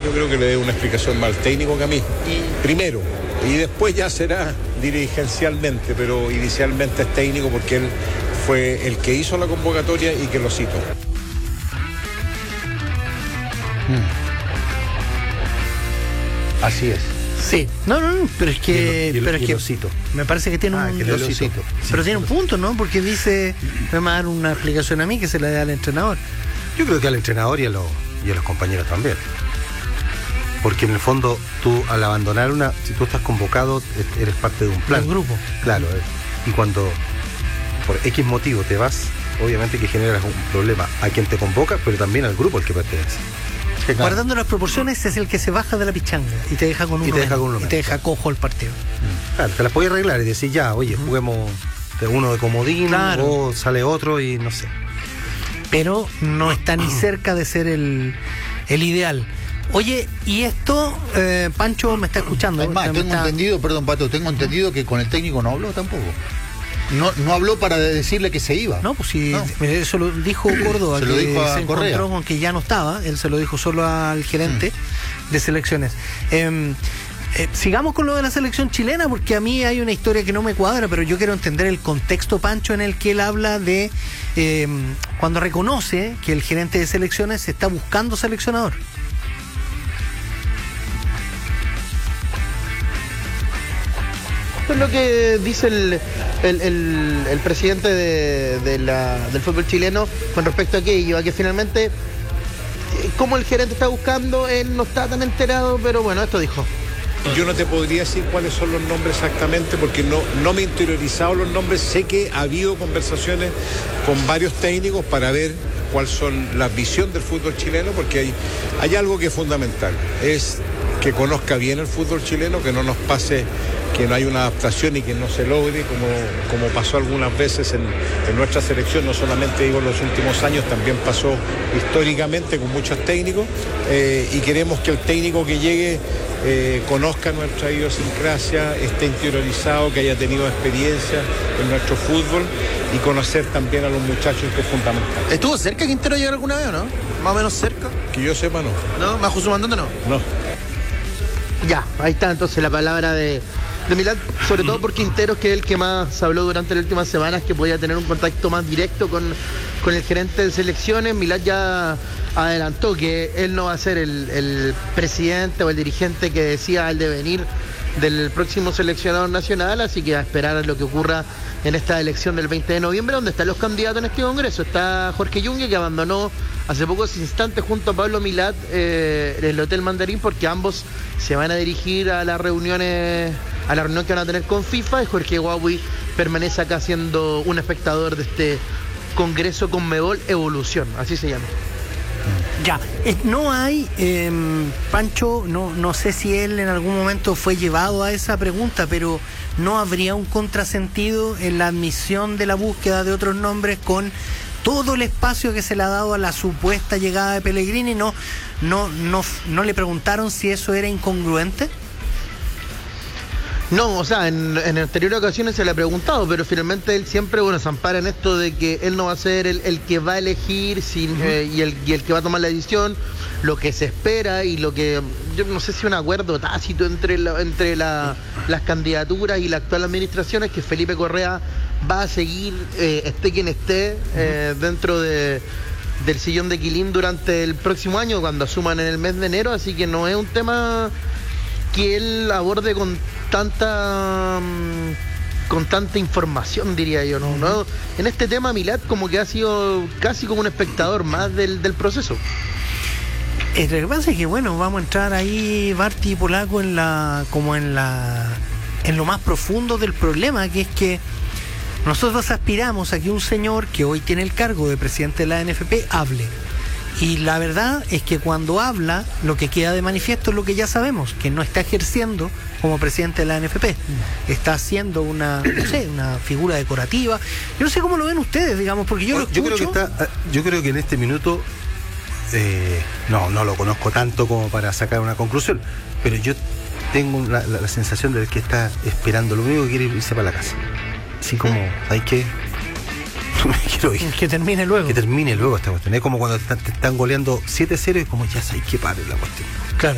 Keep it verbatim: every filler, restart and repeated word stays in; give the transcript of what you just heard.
Yo creo que le dé una explicación más al técnico que a mí, y primero, y después ya será dirigencialmente, pero inicialmente es técnico porque él fue el que hizo la convocatoria y que lo citó. Hmm. Así es. Sí, no, no, no, pero es que, y lo, y lo, pero es y que lo cito. Me parece que tiene ah, un, que lo cito. pero sí, tiene un punto, ¿no? Porque dice, me va a dar una explicación a mí que se la dé al entrenador. Yo creo que al entrenador y a los, y a los compañeros también. Porque en el fondo tú al abandonar una, si tú estás convocado, eres parte de un plan. Un grupo. Claro, y cuando por X motivo te vas, obviamente que generas un problema a quien te convoca, pero también al grupo al que pertenece. Claro. Guardando las proporciones, es el que se baja de la pichanga y te deja con un y te deja, con un y te deja cojo el partido. Claro, te las puedes arreglar y decir ya, oye, uh-huh. juguemos uno de comodín, claro. o sale otro y no sé. Pero no está ni cerca de ser el, el ideal. Oye, y esto, eh, Pancho me está escuchando. Es más, tengo está... entendido, perdón Pato, tengo entendido que con el técnico no habló tampoco. No, no habló para decirle que se iba. No, pues sí, no. Eso lo dijo Córdoba, se lo que dijo a se Correa. encontró con que ya no estaba, él se lo dijo solo al gerente mm. de selecciones. Eh, eh, sigamos con lo de la selección chilena, porque a mí hay una historia que no me cuadra, pero yo quiero entender el contexto, Pancho, en el que él habla de eh, cuando reconoce que el gerente de selecciones está buscando seleccionador. Es lo que dice el, el, el, el presidente de, de la, del fútbol chileno con respecto a aquello, a que finalmente, como el gerente está buscando, él no está tan enterado, pero bueno, esto dijo. Yo no te podría decir cuáles son los nombres exactamente porque no, no me he interiorizado los nombres. Sé que ha habido conversaciones con varios técnicos para ver cuál son la visión del fútbol chileno, porque hay, hay algo que es fundamental, es que conozca bien el fútbol chileno, que no nos pase que no hay una adaptación y que no se logre, como, como pasó algunas veces en, en nuestra selección, no solamente digo en los últimos años, también pasó históricamente con muchos técnicos, eh, y queremos que el técnico que llegue eh, conozca nuestra idiosincrasia, esté interiorizado, que haya tenido experiencia en nuestro fútbol y conocer también a los muchachos, que es fundamental. ¿Estuvo cerca Quintero llegar alguna vez o no? ¿Más o menos cerca? Que yo sepa, no. ¿No? ¿Bajo su mandato no? No. Ya, ahí está entonces la palabra de... de Milad, sobre todo por Quinteros, que es el que más habló durante las últimas semanas, que podía tener un contacto más directo con, con el gerente de selecciones. Milad ya adelantó que él no va a ser el, el presidente o el dirigente que decía el devenir del próximo seleccionador nacional, así que a esperar a lo que ocurra en esta elección del veinte de noviembre, donde están los candidatos en este congreso. Está Jorge Yungue, que abandonó hace pocos instantes junto a Pablo Milad eh, el Hotel Mandarín, porque ambos se van a dirigir a las reuniones, a la reunión que van a tener con FIFA, y Jorge Huawei permanece acá siendo un espectador de este Congreso Conmebol Evolución, así se llama. Ya, eh, no hay, eh, Pancho, no, no sé si él en algún momento fue llevado a esa pregunta, pero ¿no habría un contrasentido en la admisión de la búsqueda de otros nombres con todo el espacio que se le ha dado a la supuesta llegada de Pellegrini? ¿No, no, no, no le preguntaron si eso era incongruente? No, o sea, en, en anteriores ocasiones se le ha preguntado, pero finalmente él siempre, bueno, se ampara en esto de que él no va a ser el, el que va a elegir sin, uh-huh. eh, y, el, y el que va a tomar la decisión, lo que se espera y lo que, yo no sé si un acuerdo tácito entre, la, entre la, las candidaturas y la actual administración es que Felipe Correa va a seguir, eh, esté quien esté, eh, uh-huh. dentro de, del sillón de Quilín durante el próximo año, cuando asuman en el mes de enero, así que no es un tema que él aborde con tanta con tanta información, diría yo, ¿no? ¿no? En este tema Milad como que ha sido casi como un espectador más del, del proceso. Eh, lo que pasa es que bueno, vamos a entrar ahí, Barty y Polaco, en la como en la en lo más profundo del problema, que es que nosotros aspiramos a que un señor que hoy tiene el cargo de presidente de la N F P hable. Y la verdad es que cuando habla, lo que queda de manifiesto es lo que ya sabemos, que no está ejerciendo como presidente de la N F P. Está haciendo una, no sé, una figura decorativa. Yo no sé cómo lo ven ustedes, digamos, porque yo bueno, lo escucho. Yo creo que, está, yo creo que en este minuto, eh, no, no lo conozco tanto como para sacar una conclusión, pero yo tengo la, la, la sensación de que está esperando, lo único que quiere irse para la casa. Así como, hay que... me quiero ir. Que termine luego. Que termine luego esta cuestión. Es como cuando te, te están goleando siete cero y como ya sabes que pare la cuestión. Claro.